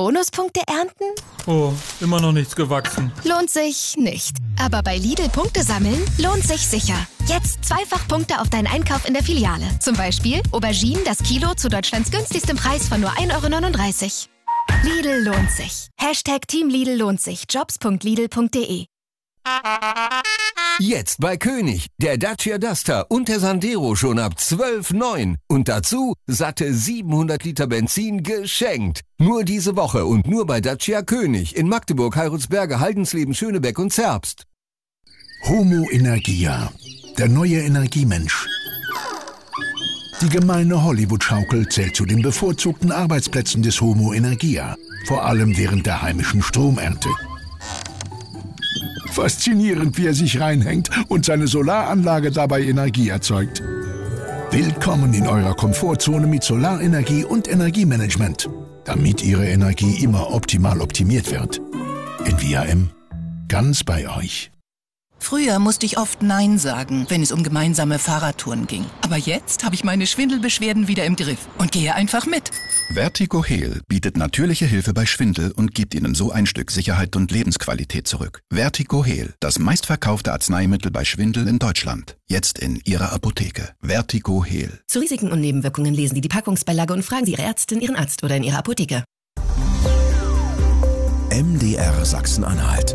Bonuspunkte ernten? Oh, immer noch nichts gewachsen. Lohnt sich nicht. Aber bei Lidl Punkte sammeln lohnt sich sicher. Jetzt zweifach Punkte auf deinen Einkauf in der Filiale. Zum Beispiel Auberginen das Kilo zu Deutschlands günstigstem Preis von nur 1,39 €. Lidl lohnt sich. Team Lidl lohnt sich. Jobs.lidl.de. Jetzt bei König, der Dacia Duster und der Sandero schon ab 12,9. Und dazu satte 700 Liter Benzin geschenkt. Nur diese Woche und nur bei Dacia König in Magdeburg, Heilsberge, Haldensleben, Schönebeck und Zerbst. Homo Energia, der neue Energiemensch. Die gemeine Hollywood-Schaukel zählt zu den bevorzugten Arbeitsplätzen des Homo Energia, vor allem während der heimischen Stromernte. Faszinierend, wie er sich reinhängt und seine Solaranlage dabei Energie erzeugt. Willkommen in eurer Komfortzone mit Solarenergie und Energiemanagement, damit Ihre Energie immer optimal optimiert wird. NVAM, ganz bei euch. Früher musste ich oft Nein sagen, wenn es um gemeinsame Fahrradtouren ging. Aber jetzt habe ich meine Schwindelbeschwerden wieder im Griff und gehe einfach mit. VertigoHeal bietet natürliche Hilfe bei Schwindel und gibt Ihnen so ein Stück Sicherheit und Lebensqualität zurück. VertigoHeal, das meistverkaufte Arzneimittel bei Schwindel in Deutschland. Jetzt in Ihrer Apotheke. VertigoHeal. Zu Risiken und Nebenwirkungen lesen Sie die Packungsbeilage und fragen Sie Ihre Ärztin, Ihren Arzt oder in Ihrer Apotheke. MDR Sachsen-Anhalt.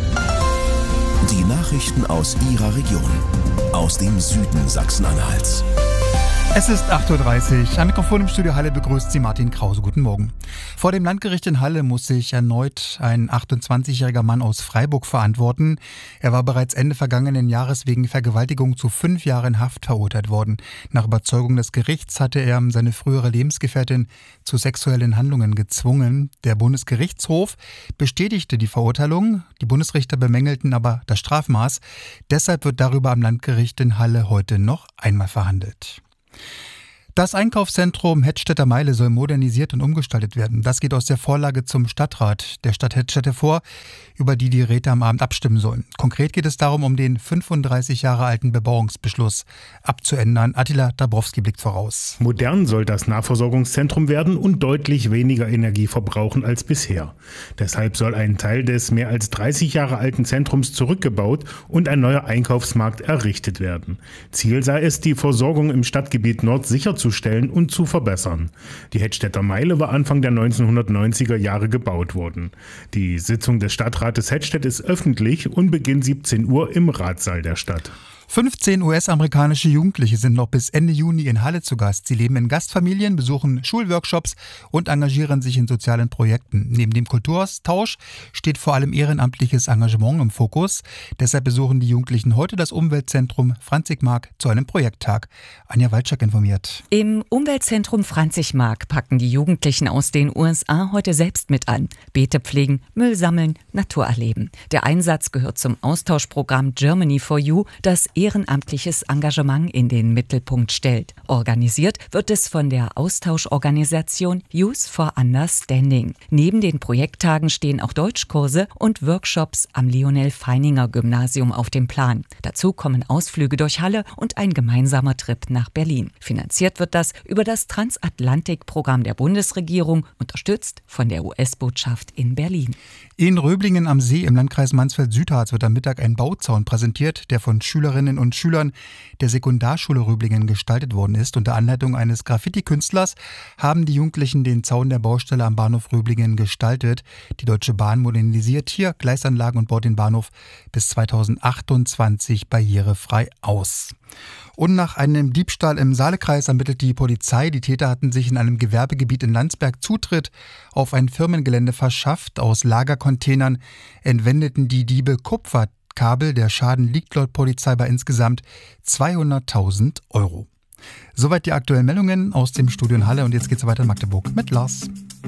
Die Nachrichten aus Ihrer Region. Aus dem Süden Sachsen-Anhalts. Es ist 8:30 Uhr. Am Mikrofon im Studio Halle begrüßt Sie Martin Krause. Guten Morgen. Vor dem Landgericht in Halle muss sich erneut ein 28-jähriger Mann aus Freiburg verantworten. Er war bereits Ende vergangenen Jahres wegen Vergewaltigung zu 5 Jahren Haft verurteilt worden. Nach Überzeugung des Gerichts hatte er seine frühere Lebensgefährtin zu sexuellen Handlungen gezwungen. Der Bundesgerichtshof bestätigte die Verurteilung. Die Bundesrichter bemängelten aber das Strafmaß. Deshalb wird darüber am Landgericht in Halle heute noch einmal verhandelt. Das Einkaufszentrum Hettstädter Meile soll modernisiert und umgestaltet werden. Das geht aus der Vorlage zum Stadtrat der Stadt Hettstedt hervor, über die Räte am Abend abstimmen sollen. Konkret geht es darum, um den 35 Jahre alten Bebauungsbeschluss abzuändern. Attila Dabrowski blickt voraus. Modern soll das Nahversorgungszentrum werden und deutlich weniger Energie verbrauchen als bisher. Deshalb soll ein Teil des mehr als 30 Jahre alten Zentrums zurückgebaut und ein neuer Einkaufsmarkt errichtet werden. Ziel sei es, die Versorgung im Stadtgebiet Nord sicherzustellen und zu verbessern. Die Hettstädter Meile war Anfang der 1990er Jahre gebaut worden. Die Sitzung des Stadtrates Hettstedt ist öffentlich und beginnt 17 Uhr im Ratssaal der Stadt. 15 US-amerikanische Jugendliche sind noch bis Ende Juni in Halle zu Gast. Sie leben in Gastfamilien, besuchen Schulworkshops und engagieren sich in sozialen Projekten. Neben dem Kulturaustausch steht vor allem ehrenamtliches Engagement im Fokus. Deshalb besuchen die Jugendlichen heute das Umweltzentrum Franzigmark zu einem Projekttag. Anja Walczak informiert. Im Umweltzentrum Franzigmark packen die Jugendlichen aus den USA heute selbst mit an. Beete pflegen, Müll sammeln, Natur erleben. Der Einsatz gehört zum Austauschprogramm Germany for You, das ehrenamtliches Engagement in den Mittelpunkt stellt. Organisiert wird es von der Austauschorganisation Youth for Understanding. Neben den Projekttagen stehen auch Deutschkurse und Workshops am Lionel-Feininger-Gymnasium auf dem Plan. Dazu kommen Ausflüge durch Halle und ein gemeinsamer Trip nach Berlin. Finanziert wird das über das Transatlantik-Programm der Bundesregierung, unterstützt von der US-Botschaft in Berlin. In Röblingen am See im Landkreis Mansfeld-Südharz wird am Mittag ein Bauzaun präsentiert, der von Schülerinnen und Schülern der Sekundarschule Röblingen gestaltet worden ist. Unter Anleitung eines Graffiti-Künstlers haben die Jugendlichen den Zaun der Baustelle am Bahnhof Röblingen gestaltet. Die Deutsche Bahn modernisiert hier Gleisanlagen und baut den Bahnhof bis 2028 barrierefrei aus. Und nach einem Diebstahl im Saalekreis ermittelt die Polizei. Die Täter hatten sich in einem Gewerbegebiet in Landsberg Zutritt auf ein Firmengelände verschafft. Aus Lagercontainern entwendeten die Diebe Kupferkabel. Der Schaden liegt laut Polizei bei insgesamt 200.000 €. Soweit die aktuellen Meldungen aus dem Studio in Halle. Und jetzt geht's weiter in Magdeburg mit Lars.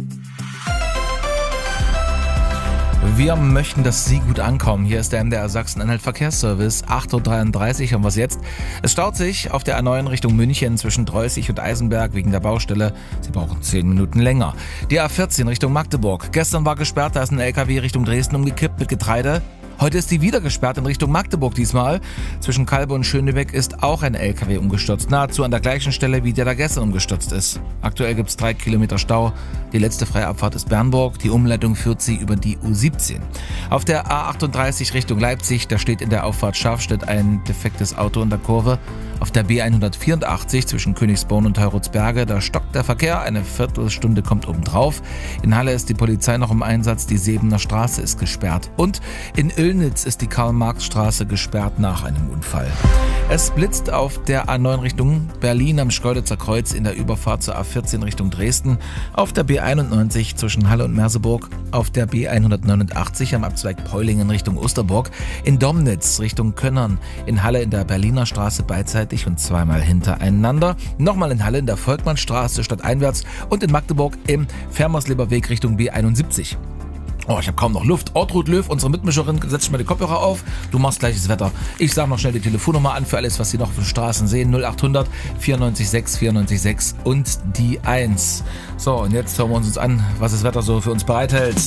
Wir möchten, dass Sie gut ankommen. Hier ist der MDR Sachsen-Anhalt Verkehrsservice. 8:33 Uhr haben wir es jetzt. Es staut sich auf der A9 Richtung München zwischen Dreußig und Eisenberg wegen der Baustelle. Sie brauchen 10 Minuten länger. Die A14 Richtung Magdeburg. Gestern war gesperrt, da ist ein LKW Richtung Dresden umgekippt mit Getreide. Heute ist die wieder gesperrt in Richtung Magdeburg diesmal. Zwischen Kalbe und Schönebeck ist auch ein LKW umgestürzt, nahezu an der gleichen Stelle, wie der da gestern umgestürzt ist. Aktuell gibt es 3 Kilometer Stau. Die letzte freie Abfahrt ist Bernburg. Die Umleitung führt sie über die U17. Auf der A38 Richtung Leipzig, da steht in der Auffahrt Scharfstedt ein defektes Auto in der Kurve. Auf der B184 zwischen Königsborn und Heuritzberge, da stockt der Verkehr, eine Viertelstunde kommt obendrauf. In Halle ist die Polizei noch im Einsatz, die Sebener Straße ist gesperrt. Und in Oelnitz ist die Karl-Marx-Straße gesperrt nach einem Unfall. Es blitzt auf der A9 Richtung Berlin am Schkeuditzer Kreuz in der Überfahrt zur A14 Richtung Dresden, auf der B91 zwischen Halle und Merseburg, auf der B189 am Abzweig Peulingen Richtung Osterburg, in Domnitz Richtung Könnern, in Halle in der Berliner Straße beidseitig und zweimal hintereinander, nochmal in Halle in der Volkmannstraße stadteinwärts und in Magdeburg im Fermersleber Weg Richtung B71. Oh, ich habe kaum noch Luft. Ortrud Löw, unsere Mitmischerin, setzt mal die Kopfhörer auf. Du machst gleich das Wetter. Ich sage noch schnell die Telefonnummer an für alles, was Sie noch auf den Straßen sehen. 0800 94 94 und die 1. So, und jetzt hören wir uns an, was das Wetter so für uns bereithält.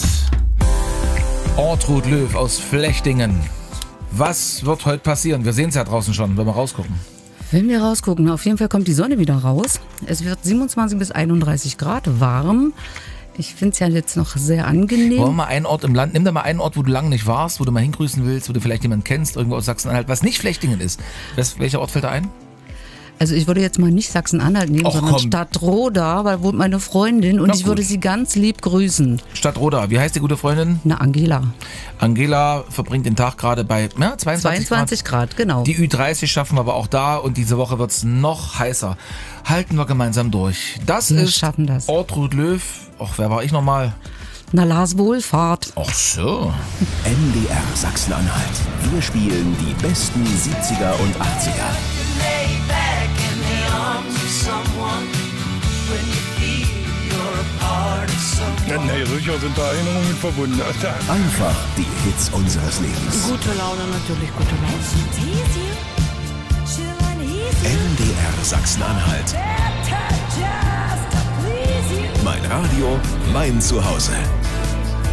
Ortrud Löw aus Flechtingen. Was wird heute passieren? Wir sehen es ja draußen schon, wenn wir rausgucken. Wenn wir rausgucken, auf jeden Fall kommt die Sonne wieder raus. Es wird 27 bis 31 Grad warm. Ich finde es ja jetzt noch sehr angenehm. Wollen wir mal einen Ort im Land, nimm da mal einen Ort, wo du lange nicht warst, wo du mal hingrüßen willst, wo du vielleicht jemanden kennst, irgendwo aus Sachsen-Anhalt, was nicht Flechtingen ist. Welcher Ort fällt da ein? Also ich würde jetzt mal nicht Sachsen-Anhalt nehmen, sondern Stadtroda, weil da wohnt meine Freundin und ich würde sie ganz lieb grüßen. Stadtroda, wie heißt die gute Freundin? Na, Angela. Angela verbringt den Tag gerade bei 22 Grad, genau. Die Ü30 schaffen wir aber auch da und diese Woche wird es noch heißer. Halten wir gemeinsam durch. Wir schaffen das. Ortrud Löw. Och, wer war ich nochmal? Na, Lars Wohlfahrt. Ach so. MDR Sachsen-Anhalt. Wir spielen die besten 70er und 80er. Nee, sicher sind da Erinnerungen verbunden. Einfach die Hits unseres Lebens. Gute Laune, natürlich gute Laune. MDR Sachsen-Anhalt. Mein Radio, mein Zuhause.